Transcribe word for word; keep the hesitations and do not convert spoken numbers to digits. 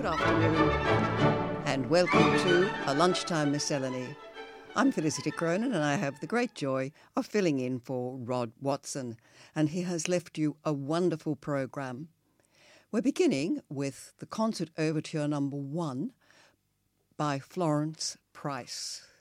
good afternoon, and welcome to A Lunchtime Miscellany. I'm Felicity Cronin, and I have the great joy of filling in for Rod Watson, and he has left you a wonderful program. We're beginning with the Concert Overture Number One by Florence Price.